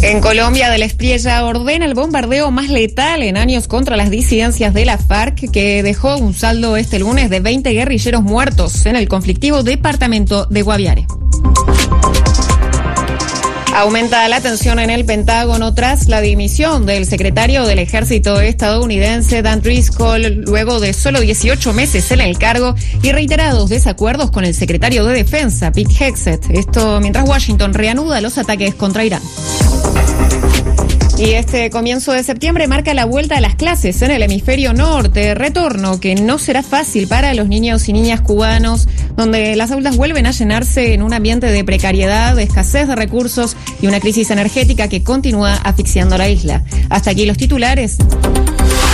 En Colombia, de la Espriella ordena el bombardeo más letal en años contra las disidencias de la FARC, que dejó un saldo este lunes de 20 guerrilleros muertos en el conflictivo departamento de Guaviare. Aumenta la tensión en el Pentágono tras la dimisión del secretario del Ejército estadounidense Dan Driscoll, luego de solo 18 meses en el cargo y reiterados desacuerdos con el secretario de Defensa, Pete Hegseth. Esto mientras Washington reanuda los ataques contra Irán. Y este comienzo de septiembre marca la vuelta a las clases en el hemisferio norte, retorno que no será fácil para los niños y niñas cubanos, donde las aulas vuelven a llenarse en un ambiente de precariedad, de escasez de recursos y una crisis energética que continúa asfixiando la isla. Hasta aquí los titulares.